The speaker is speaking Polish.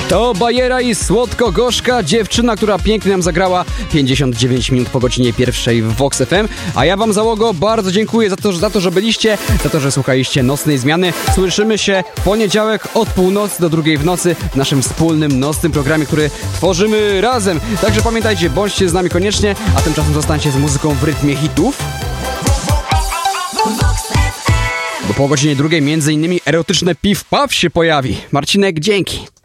To bajera i słodko-gorzka dziewczyna, która pięknie nam zagrała 59 minut po godzinie 1 w Vox FM. A ja wam, załogo, bardzo dziękuję za to, że byliście, za to, że słuchaliście Nocnej Zmiany. Słyszymy się w poniedziałek od północy do 2 w nocy w naszym wspólnym nocnym programie, który tworzymy razem. Także pamiętajcie, bądźcie z nami koniecznie, a tymczasem zostańcie z muzyką w rytmie hitów. Bo po godzinie 2 między innymi erotyczne piw-paw się pojawi. Marcinek, dzięki.